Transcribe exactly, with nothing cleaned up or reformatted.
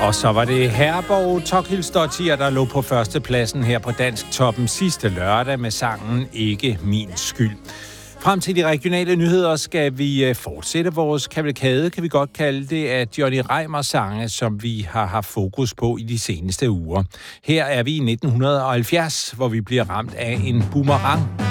Og så var det Herborg Tokilsdottir, der lå på førstepladsen her på Dansk Toppen sidste lørdag med sangen Ikke min skyld. Frem til de regionale nyheder skal vi fortsætte vores kavalkade, kan vi godt kalde det, af Johnny Reimers sange, som vi har haft fokus på i de seneste uger. Her er vi i nitten halvfjerds, hvor vi bliver ramt af en boomerang.